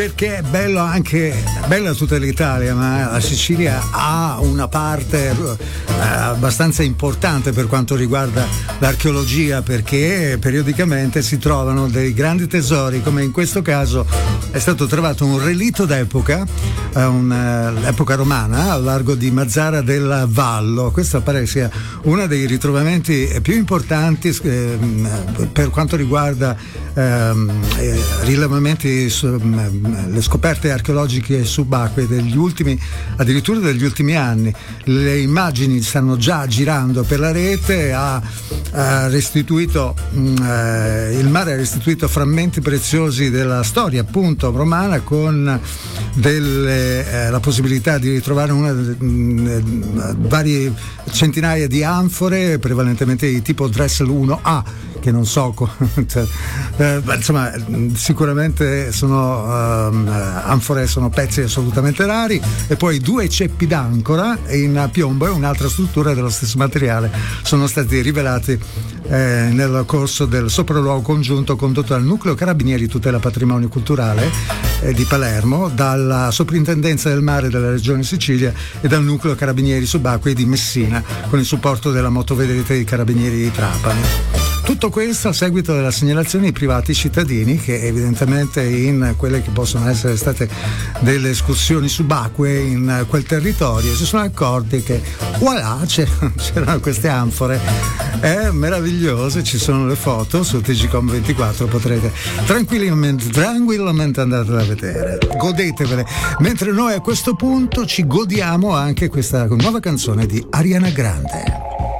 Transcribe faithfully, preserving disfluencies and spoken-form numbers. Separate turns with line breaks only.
Perché è bello anche, bella tutta l'Italia, ma la Sicilia ha una parte eh, abbastanza importante per quanto riguarda l'archeologia, perché periodicamente si trovano dei grandi tesori, come in questo caso è stato trovato un relitto d'epoca, eh, un, l'epoca romana, al largo di Mazzara del Vallo. Questo pare sia uno dei ritrovamenti più importanti eh, per quanto riguarda ehm, eh, rilevamenti su, le scoperte archeologiche subacquee degli ultimi, addirittura degli ultimi anni. Le immagini stanno già girando per la rete. Ha, ha restituito eh, il mare ha restituito frammenti preziosi della storia appunto romana, con delle, eh, la possibilità di ritrovare una mh, varie centinaia di anfore, prevalentemente di tipo Dressel uno A, che non so, cioè, eh, insomma sicuramente sono um, anfore, sono pezzi assolutamente rari, e poi due ceppi d'ancora in piombo e un'altra struttura dello stesso materiale sono stati rivelati eh, nel corso del sopralluogo congiunto condotto dal Nucleo Carabinieri Tutela Patrimonio Culturale eh, di Palermo, dalla Soprintendenza del Mare della Regione Sicilia e dal Nucleo Carabinieri Subacquei di Messina, con il supporto della motovedrete dei Carabinieri di Trapani. Tutto questo a seguito della segnalazione di privati cittadini che evidentemente in quelle che possono essere state delle escursioni subacquee in quel territorio si sono accorti che voilà, c'erano queste anfore. È meraviglioso, ci sono le foto su T G Com ventiquattro, potrete tranquillamente, tranquillamente andarle a vedere, godetevele, mentre noi a questo punto ci godiamo anche questa nuova canzone di Ariana Grande.